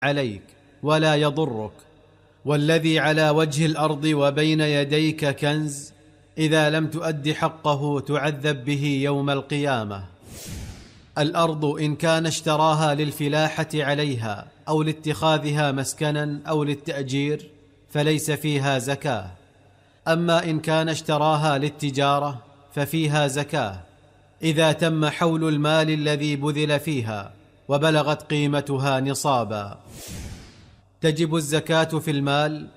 عليك ولا يضرك، والذي على وجه الأرض وبين يديك كنز، إذا لم تؤد حقه تعذب به يوم القيامة. الأرض إن كان اشتراها للفلاحة عليها أو لاتخاذها مسكنا أو للتأجير فليس فيها زكاة، أما إن كان اشتراها للتجارة ففيها زكاة إذا تم حول المال الذي بذل فيها وبلغت قيمتها نصابا. تجب الزكاة في المال